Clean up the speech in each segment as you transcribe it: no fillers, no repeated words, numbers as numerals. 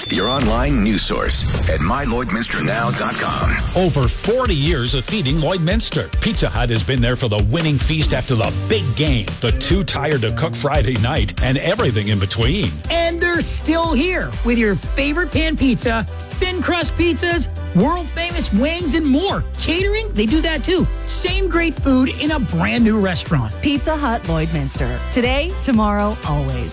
your online news source at MyLloydMinsterNow.com. Over 40 years of feeding Lloydminster. Pizza Hut has been there for the winning feast after the big game, the too tired to cook Friday night, and everything in between. And they're still here with your favorite pan pizza, thin crust pizzas, world-famous wings, and more. Catering, they do that too. Same great food in a brand new restaurant. Pizza Hut Lloydminster. Today, tomorrow, always.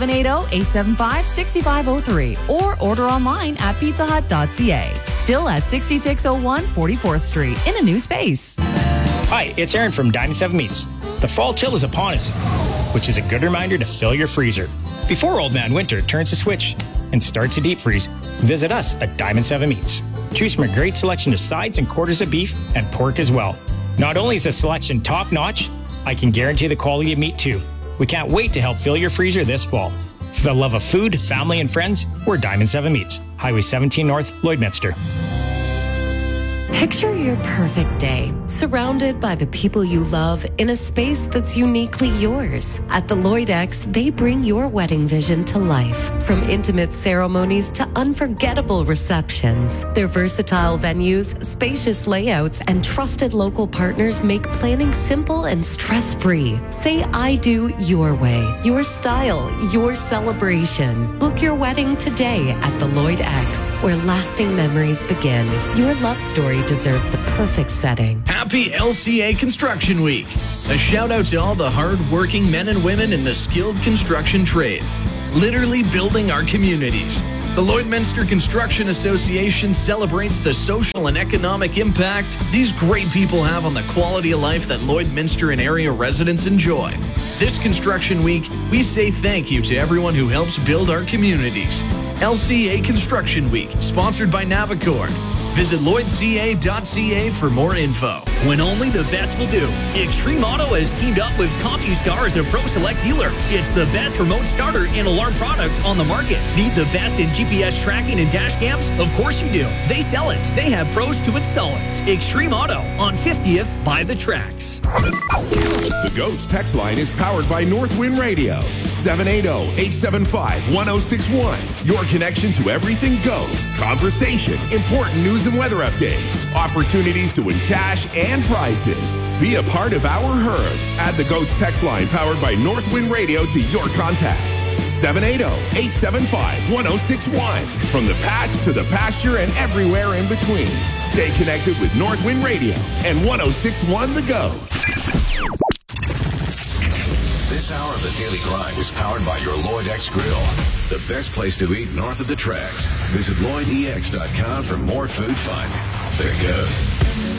780-875-6503 or order online at pizzahut.ca. Still at 6601 44th Street in a new space. Hi, it's Aaron from Diamond 7 Meats. The fall chill is upon us, which is a good reminder to fill your freezer. Before Old Man Winter turns the switch and starts to deep freeze, visit us at Diamond 7 Meats. Choose from a great selection of sides and quarters of beef and pork as well. Not only is the selection top-notch, I can guarantee the quality of meat too. We can't wait to help fill your freezer this fall. For the love of food, family, and friends, we're Diamond 7 Meats. Highway 17 North, Lloydminster. Picture your perfect day, surrounded by the people you love in a space that's uniquely yours. At the Lloyd X, they bring your wedding vision to life. From intimate ceremonies to unforgettable receptions. Their versatile venues, spacious layouts, and trusted local partners make planning simple and stress-free. Say I do your way, your style, your celebration. Book your wedding today at the Lloyd X, where lasting memories begin. Your love story deserves the perfect setting. Happy LCA Construction Week. A shout out to all the hard-working men and women in the skilled construction trades, literally building our communities. The Lloydminster Construction Association celebrates the social and economic impact these great people have on the quality of life that Lloydminster and area residents enjoy. This Construction Week, we say thank you to everyone who helps build our communities. LCA Construction Week, sponsored by Navicord. Visit LloydCA.ca for more info. When only the best will do, Extreme Auto has teamed up with CompuStar as a Pro Select dealer. It's the best remote starter and alarm product on the market. Need the best in GPS tracking and dash cams? Of course you do. They sell it. They have pros to install it. Extreme Auto on 50th by the tracks. The GOATS text line is powered by Northwind Radio. 780-875-1061. Your connection to everything GOAT. Conversation, important news and weather updates, opportunities to win cash and prizes. Be a part of our herd. Add the GOATS text line powered by Northwind Radio to your contacts. 780-875-1061. From the patch to the pasture and everywhere in between. Stay connected with Northwind Radio and 1061 The GOAT. This hour of the Daily Grind is powered by your Lloyd X Grill. The best place to eat north of the tracks. Visit LloydEX.com for more food fun. The GOAT.